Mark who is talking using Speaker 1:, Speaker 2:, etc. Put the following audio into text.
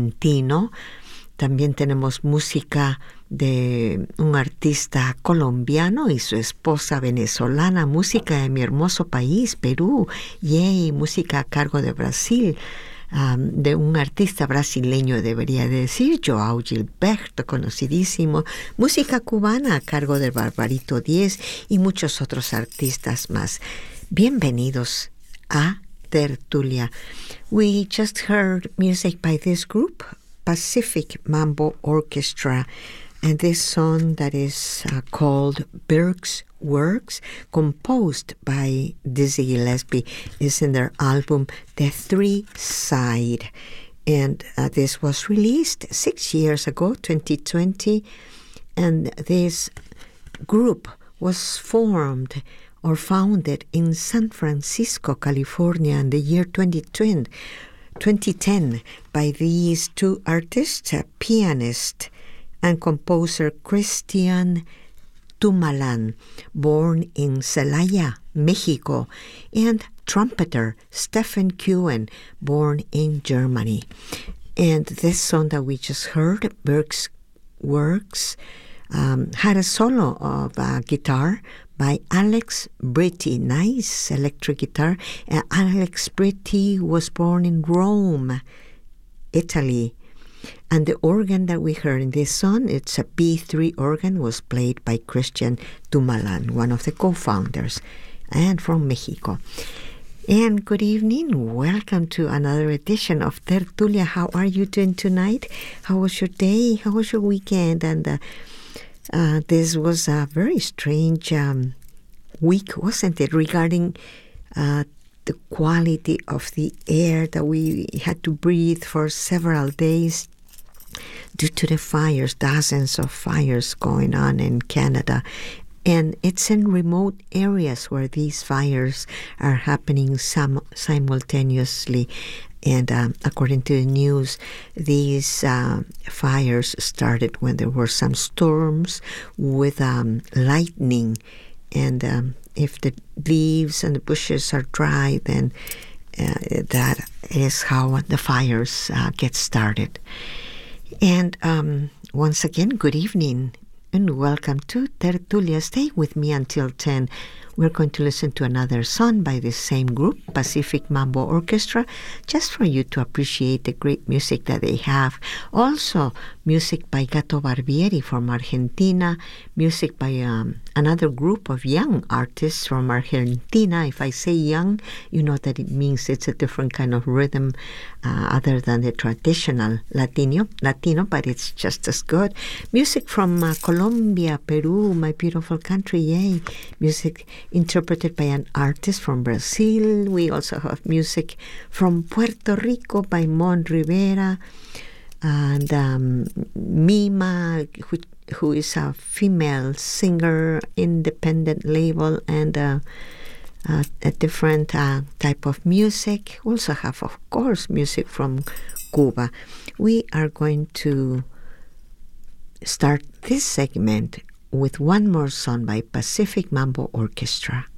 Speaker 1: argentino. También tenemos música de un artista colombiano y su esposa venezolana, música de mi hermoso país, Perú, y música a cargo de Brasil, de un artista brasileño, debería decir, Joao Gilberto, conocidísimo, música cubana a cargo de Barbarito 10 y muchos otros artistas más. Bienvenidos a Tertulia. We just heard music by this group, Pacific Mambo Orchestra, and this song that is called Burke's Works, composed by Dizzy Gillespie, is in their album The Three Side. And this was released 6 years ago, 2020, and this group was formed or founded in San Francisco, California in the year 2010 by these two artists, pianist and composer Cristian Tumalan, born in Celaya, Mexico, and trumpeter Stephen Kewen, born in Germany. And this song that we just heard, Burke's Works, had a solo of guitar by Alex Britti, nice electric guitar. Alex Britti was born in Rome, Italy. And the organ that we heard in this song, it's a B3 organ, was played by Cristian Tumalan, one of the co-founders, and from Mexico. And good evening. Welcome to another edition of Tertulia. How are you doing tonight? How was your day? How was your weekend? And this was a very strange week, wasn't it, regarding the quality of the air that we had to breathe for several days due to the fires, dozens of fires going on in Canada. And it's in remote areas where these fires are happening simultaneously. And according to the news, these fires started when there were some storms with lightning. And if the leaves and the bushes are dry, then that is how the fires get started. And once again, good evening and welcome to Tertulia. Stay with me until 10. We're going to listen to another song by the same group, Pacific Mambo Orchestra, just for you to appreciate the great music that they have. Also, music by Gato Barbieri from Argentina, music by another group of young artists from Argentina. If I say young, you know that it means it's a different kind of rhythm other than the traditional Latino, but it's just as good. Music from Colombia, Peru, my beautiful country, yay. Music interpreted by an artist from Brazil. We also have music from Puerto Rico by Mon Rivera and Mima, who is a female singer, independent label, and a different type of music. We also have, of course, music from Cuba. We are going to start this segment with one more song by Pacific Mambo Orchestra.